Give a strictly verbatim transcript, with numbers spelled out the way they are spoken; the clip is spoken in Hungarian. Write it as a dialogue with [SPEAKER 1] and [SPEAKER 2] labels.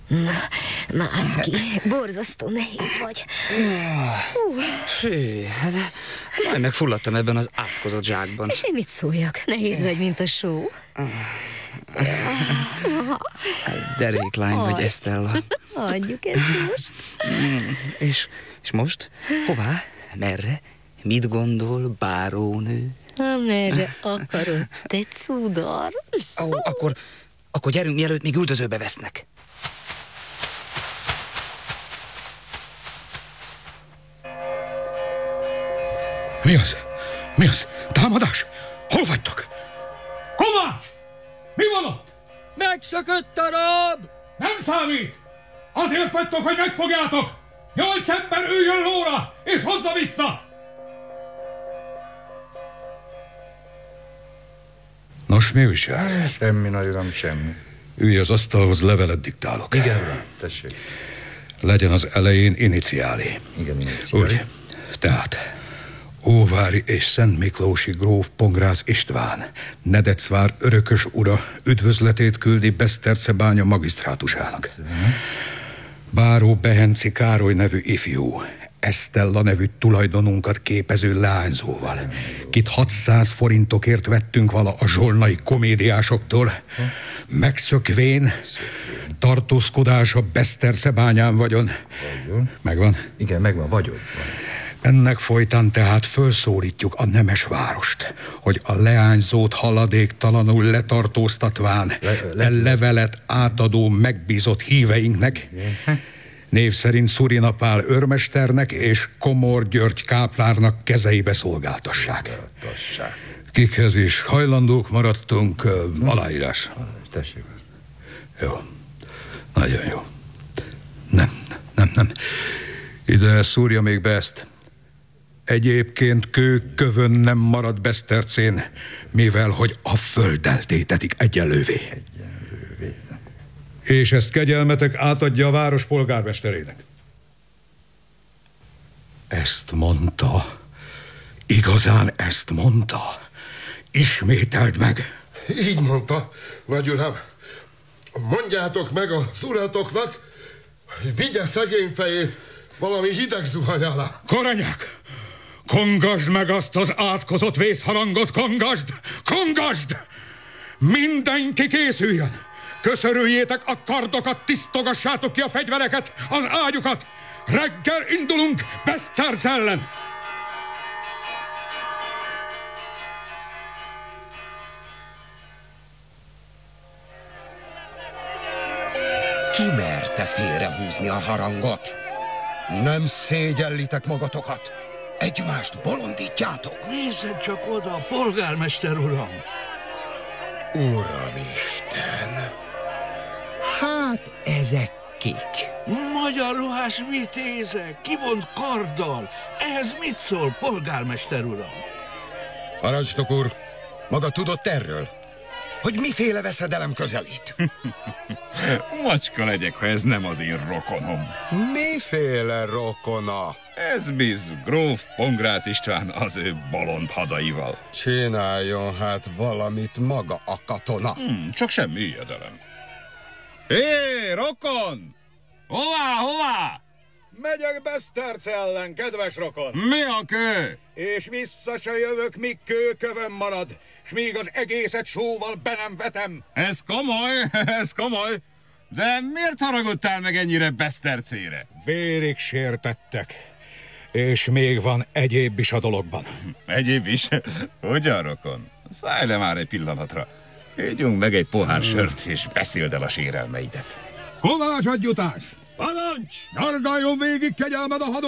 [SPEAKER 1] Mász ki, borzasztó nehéz vagy.
[SPEAKER 2] Fű, hát majd megfulladtam ebben az átkozott zsákban.
[SPEAKER 1] És én mit szóljak? Nehéz vagy, mint a só.
[SPEAKER 2] Deréklány vagy, Estella.
[SPEAKER 1] Adjuk ezt most.
[SPEAKER 2] És, és most? Hová? Merre? Mit gondol, bárónő?
[SPEAKER 1] Merre akarod, te cudar?
[SPEAKER 2] Ó, akkor, akkor gyerünk, mielőtt még üldözőbe vesznek.
[SPEAKER 3] Mi az? Mi az? Támadás? Hol vagytok? Kovács! Mi van ott?
[SPEAKER 4] Megszökött a rab!
[SPEAKER 3] Nem számít! Azért vagytok, hogy megfogjátok! Nyolc ember üljön lóra, és hozza vissza! Nos, mi újság?
[SPEAKER 5] Semmi, nagy uram, semmi.
[SPEAKER 3] Ülj az asztalhoz, levelet diktálok.
[SPEAKER 5] Igen, uram, tessék.
[SPEAKER 3] Legyen az elején iniciálé.
[SPEAKER 5] Igen, iniciálé.
[SPEAKER 3] Úgy, tehát Óvári és Szent Miklósi gróf Pongrácz István, Nedecvár örökös ura üdvözletét küldi Besztercebánya magisztrátusának. Báró Behenci Károly nevű ifjú, Estella nevű tulajdonunkat képező leányzóval, kit hatszáz forintokért vettünk vala a zsolnai komédiásoktól, megszökvén tartózkodása Besztercebányán vagyon.
[SPEAKER 5] Vagyon?
[SPEAKER 3] Megvan?
[SPEAKER 5] Igen, megvan, vagyon.
[SPEAKER 3] Ennek folytán tehát fölszólítjuk a nemes várost, hogy a leányzót haladéktalanul letartóztatván le, le, levelet átadó megbízott híveinknek, igen. Név szerint Szurinapál őrmesternek és Komor György káplárnak kezeibe szolgáltassák. Kikhez is hajlandók maradtunk, uh, aláírás.
[SPEAKER 5] Tessék.
[SPEAKER 3] Jó. Nagyon jó. Nem, nem, nem. Ide szúrja még be ezt. Egyébként kőkövön nem marad Besztercén, mivel hogy a földdel tétetik egyenlővé.
[SPEAKER 5] Egyenlővé.
[SPEAKER 3] És ezt kegyelmetek átadja a város polgármesterének. Ezt mondta. Igazán ezt mondta. Ismételd meg.
[SPEAKER 6] Így mondta, nagyuram. Mondjátok meg az uratoknak, hogy vigye szegény fejét valami hideg zuhany alá.
[SPEAKER 3] Koronyák! Kongasd meg azt az átkozott vészharangot, kongasd! Kongasd! Mindenki készüljön! Köszörüljétek a kardokat, tisztogassátok ki a fegyvereket, az ágyukat! Reggel indulunk Beszterc ellen!
[SPEAKER 7] Ki merte félrehúzni a harangot? Nem szégyellitek magatokat? Egymást bolondítjátok?
[SPEAKER 4] Nézzen csak oda, polgármester uram!
[SPEAKER 7] Uramisten! Hát ezek kik?
[SPEAKER 4] Magyar ruhás vitézek, kivont karddal. Ehhez mit szól, polgármester uram?
[SPEAKER 7] Parancsnok úr, maga tudott erről? Hogy miféle veszedelem közelít?
[SPEAKER 8] Macska legyek, ha ez nem az én rokonom.
[SPEAKER 7] Miféle rokona?
[SPEAKER 8] Ez biz gróf Pongrácz István az ő bolond hadaival.
[SPEAKER 7] Csináljon hát valamit maga a katona.
[SPEAKER 8] Hmm, csak semmi ijedelem. Hé, rokon! Hová, hová?
[SPEAKER 9] Megyek Beszterc ellen, kedves rokon.
[SPEAKER 8] Mi a kő?
[SPEAKER 9] És vissza se jövök, míg kőkövön marad, s míg az egészet sóval be nem vetem.
[SPEAKER 8] Ez komoly, ez komoly. De miért haragudtál meg ennyire Besztercére?
[SPEAKER 9] Vérig sértettek. És még van egyéb is a dologban.
[SPEAKER 8] Egyéb is? Hogyan, rokon? Szállj le már egy pillanatra. Ígyunk meg egy pohár sört, és beszéld el a sérelmeidet.
[SPEAKER 9] Kovács adjutás!
[SPEAKER 4] Parancs!
[SPEAKER 9] Nyargáljon végig kegyelmed a hadon!